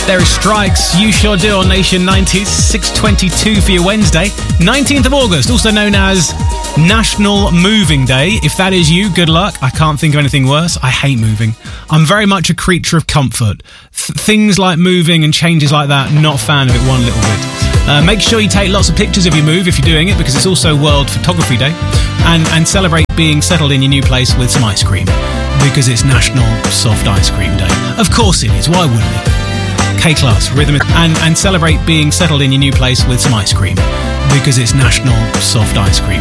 There is Strikes, You Sure Do on Nation 90s, 6:22 for your Wednesday, 19th of August, also known as National Moving Day. If that is you, good luck. I can't think of anything worse. I hate moving. I'm very much a creature of comfort. Things like moving and changes like that, not a fan of it one little bit. Make sure you take lots of pictures of your move if you're doing it, because it's also World Photography Day. And celebrate being settled in your new place with some ice cream, because it's National Soft Ice Cream Day. Of course it is. Why wouldn't it? K-Class, Rhythm, and celebrate being settled in your new place with some ice cream, because it's National Soft Ice Cream